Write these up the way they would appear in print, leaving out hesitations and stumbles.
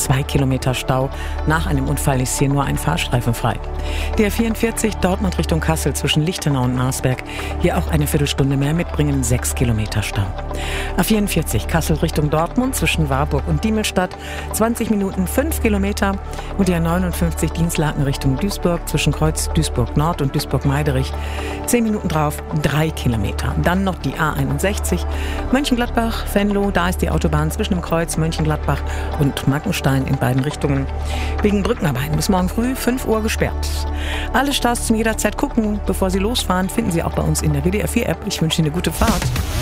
2 Kilometer Stau. Nach einem Unfall ist hier nur ein Fahrstreifen frei. Die A44 Dortmund Richtung Kassel zwischen Lichtenau und Marsberg. Hier auch eine Viertelstunde mehr mitbringen, 6 Kilometer Stau. A44 Kassel Richtung Dortmund zwischen Warburg und Diemelstadt, 20 Minuten 5 Kilometer. Und die A59 Dienstlaken Richtung Duisburg zwischen Kreuz Duisburg Nord und Duisburg-Meiderich, 10 Minuten drauf, 3 Kilometer. Dann noch die A61 Mönchengladbach, Venlo, da ist die Autobahn zwischen dem Kreuz Mönchengladbach und Mackenstein in beiden Richtungen wegen Brückenarbeiten bis morgen früh 5 Uhr gesperrt. Alle Staus zum jederzeit gucken, bevor Sie losfahren, finden Sie auch bei uns in der WDR 4 App. Ich wünsche Ihnen eine gute Fahrt.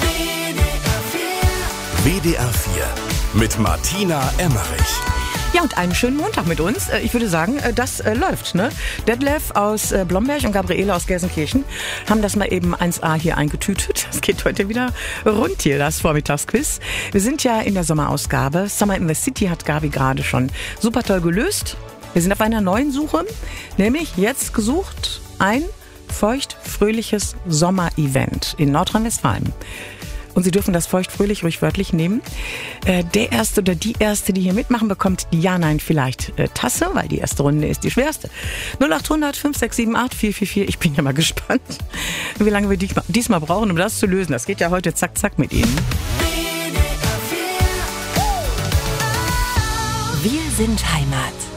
WDR 4 mit Martina Emmerich. Ja, und einen schönen Montag mit uns. Ich würde sagen, das läuft, ne? Detlef aus Blomberg und Gabriele aus Gelsenkirchen haben das mal eben 1A hier eingetütet. Es geht heute wieder rund hier, das Vormittagsquiz. Wir sind ja in der Sommerausgabe. Summer in the City hat Gabi gerade schon super toll gelöst. Wir sind auf einer neuen Suche, nämlich jetzt gesucht ein feucht-fröhliches Sommerevent in Nordrhein-Westfalen. Und Sie dürfen das feucht-fröhlich ruhig wörtlich nehmen. Der Erste oder die Erste, die hier mitmachen, bekommt die Ja-Nein-Vielleicht-Tasse, weil die erste Runde ist die schwerste. 0800 5678 444. Ich bin ja mal gespannt, wie lange wir diesmal brauchen, um das zu lösen. Das geht ja heute zack, zack mit Ihnen. Wir sind Heimat.